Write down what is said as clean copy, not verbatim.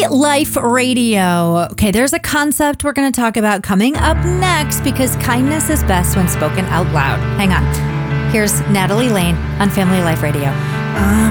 Family Life Radio. Okay, there's a concept we're going to talk about coming up next because kindness is best when spoken out loud. Hang on. Here's Natalie Lane on Family Life Radio.